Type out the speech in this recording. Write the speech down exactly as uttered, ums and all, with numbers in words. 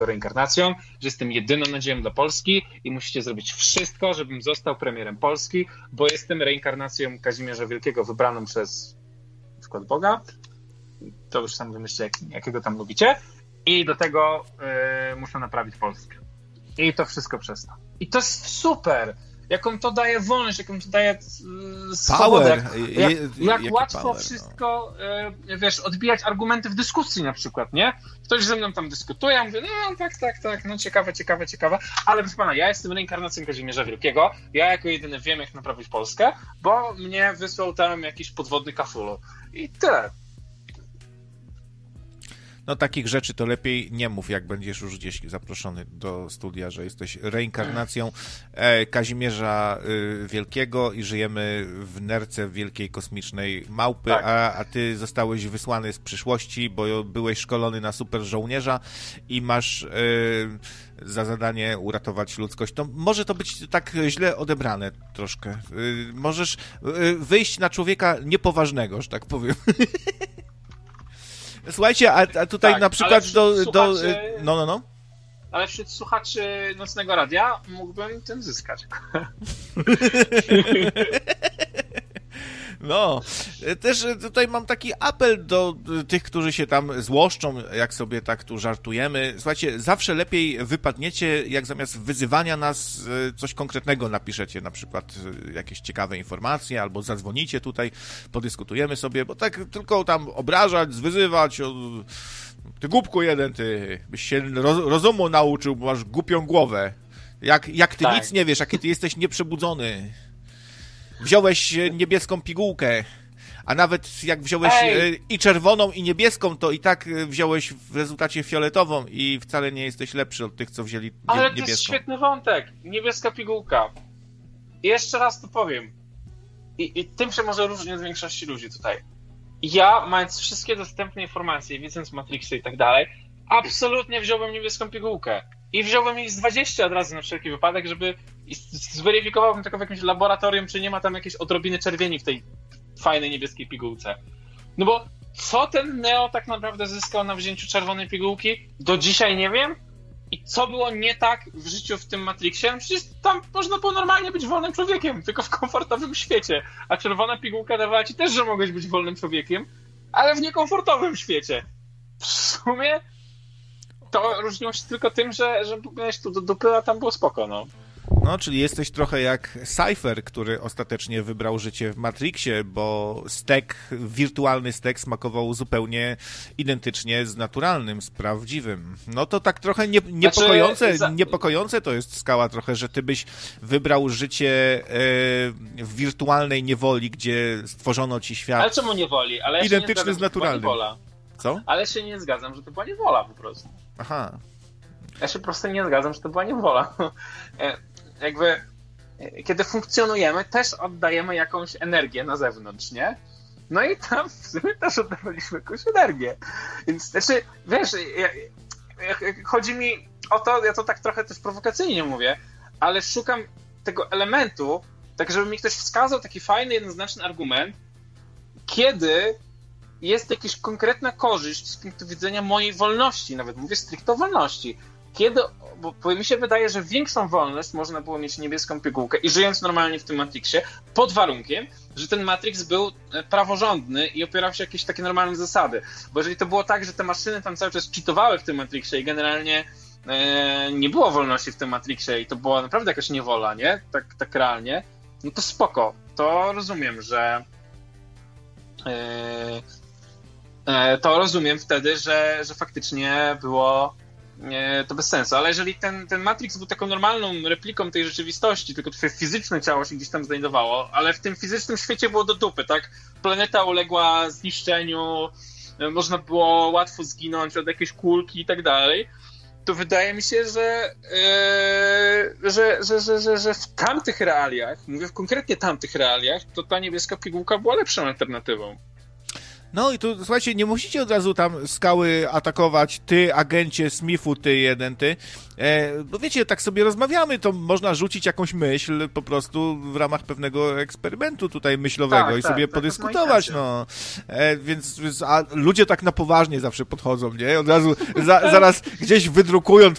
reinkarnacją, że jestem jedyną nadzieją dla Polski i musicie zrobić wszystko, żebym został premierem Polski, bo jestem reinkarnacją Kazimierza Wielkiego wybraną przez na przykład Boga. To już sam wymyślcie, jak, jakiego tam lubicie. I do tego yy, muszę naprawić Polskę. I to wszystko przez to. I to jest super! Jaką to daje wolność, jaką to daje yy, swobodę. Jak, jak, jak, jak łatwo power, wszystko, yy, wiesz, odbijać argumenty w dyskusji na przykład, nie? Ktoś ze mną tam dyskutuje, ja mówię, no tak, tak, tak, no ciekawe, ciekawe, ciekawe. Ale proszę pana, ja jestem reinkarnacją Kazimierza Wielkiego, ja jako jedyny wiem, jak naprawić Polskę, bo mnie wysłał tam jakiś podwodny Cthulhu. I tyle. No takich rzeczy to lepiej nie mów, jak będziesz już gdzieś zaproszony do studia, że jesteś reinkarnacją e, Kazimierza e, Wielkiego i żyjemy w nerce wielkiej kosmicznej małpy, tak. a, a ty zostałeś wysłany z przyszłości, bo byłeś szkolony na super żołnierza i masz e, za zadanie uratować ludzkość. To może to być tak źle odebrane troszkę. E, możesz e, wyjść na człowieka niepoważnego, że tak powiem. Słuchajcie, a, a tutaj tak, na przykład do, do... No, no, no. Ale wśród słuchaczy Nocnego Radia mógłbym tym zyskać. No, też tutaj mam taki apel do tych, którzy się tam złoszczą, jak sobie tak tu żartujemy. Słuchajcie, zawsze lepiej wypadniecie, jak zamiast wyzywania nas coś konkretnego napiszecie, na przykład jakieś ciekawe informacje, albo zadzwonicie tutaj, podyskutujemy sobie, bo tak tylko tam obrażać, zwyzywać, o, ty głupku jeden, ty byś się roz, rozumu nauczył, bo masz głupią głowę. Jak, jak ty tak. nic nie wiesz, jaki ty jesteś nieprzebudzony. Wziąłeś niebieską pigułkę, a nawet jak wziąłeś Ej. i czerwoną, i niebieską, to i tak wziąłeś w rezultacie fioletową i wcale nie jesteś lepszy od tych, co wzięli niebieską. Ale to jest świetny wątek. Niebieska pigułka. I jeszcze raz to powiem. I, i tym się może różnić od większości ludzi tutaj. Ja, mając wszystkie dostępne informacje, widząc Matrixy i tak dalej, absolutnie wziąłbym niebieską pigułkę. I wziąłbym ich z dwadzieścia od razu na wszelki wypadek, żeby zweryfikowałbym tylko w jakimś laboratorium, czy nie ma tam jakiejś odrobiny czerwieni w tej fajnej niebieskiej pigułce. No bo co ten Neo tak naprawdę zyskał na wzięciu czerwonej pigułki? Do dzisiaj nie wiem. I co było nie tak w życiu w tym Matrixie? Przecież tam można było normalnie być wolnym człowiekiem, tylko w komfortowym świecie. A czerwona pigułka dawała ci też, że mogłeś być wolnym człowiekiem, ale w niekomfortowym świecie. W sumie to różniło się tylko tym, że, że miałeś tu do dupy, a tam było spoko, no. No, czyli jesteś trochę jak Cypher, który ostatecznie wybrał życie w Matrixie, bo stek, wirtualny stek smakował zupełnie identycznie z naturalnym, z prawdziwym. No to tak trochę nie, niepokojące, znaczy, za... niepokojące to jest skala trochę, że ty byś wybrał życie e, w wirtualnej niewoli, gdzie stworzono ci świat. Ale czemu niewoli? Ale ja identyczny zgadzam, z naturalnym. Co? Ale się nie zgadzam, że to była niewola po prostu. Aha. Ja się po prostu nie zgadzam, że to była niewola. Jakby, kiedy funkcjonujemy, też oddajemy jakąś energię na zewnątrz, nie? No i tam w sumie też oddawaliśmy jakąś energię. Więc, znaczy, wiesz, ja, ja, chodzi mi o to, ja to tak trochę też prowokacyjnie mówię, ale szukam tego elementu, tak żeby mi ktoś wskazał taki fajny, jednoznaczny argument, kiedy jest jakaś konkretna korzyść z punktu widzenia mojej wolności, nawet mówię stricte o wolności. Kiedy, bo, bo mi się wydaje, że większą wolność można było mieć niebieską pigułkę i żyjąc normalnie w tym Matrixie, pod warunkiem, że ten Matrix był praworządny i opierał się o jakieś takie normalne zasady. Bo jeżeli to było tak, że te maszyny tam cały czas cheatowały w tym Matrixie i generalnie e, nie było wolności w tym Matrixie i to była naprawdę jakaś niewola, nie? Tak, tak realnie, no to spoko. To rozumiem, że e, e, to rozumiem wtedy, że, że faktycznie było to bez sensu, ale jeżeli ten, ten Matrix był taką normalną repliką tej rzeczywistości, tylko twoje fizyczne ciało się gdzieś tam znajdowało, ale w tym fizycznym świecie było do dupy, tak? Planeta uległa zniszczeniu, można było łatwo zginąć od jakiejś kulki i tak dalej, to wydaje mi się, że, yy, że, że, że, że, że w tamtych realiach, mówię w konkretnie tamtych realiach, to ta niebieska pigułka była lepszą alternatywą. No i tu, słuchajcie, nie musicie od razu tam skały atakować, ty, agencie Smithu, ty jeden, ty, e, bo wiecie, tak sobie rozmawiamy, to można rzucić jakąś myśl po prostu w ramach pewnego eksperymentu tutaj myślowego tak, i tak, sobie tak, podyskutować, no. E, więc, więc a ludzie tak na poważnie zawsze podchodzą, nie? Od razu za, zaraz gdzieś wydrukują